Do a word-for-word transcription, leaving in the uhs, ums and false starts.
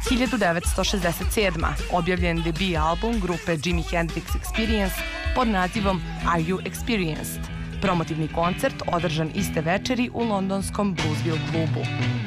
hiljadu devetsto šezdeset sedma. Objavljen debut album grupe Jimi Hendrix Experience pod nazivom Are You Experienced? Promotivni koncert održan iste večeri u londonskom Bluesville klubu.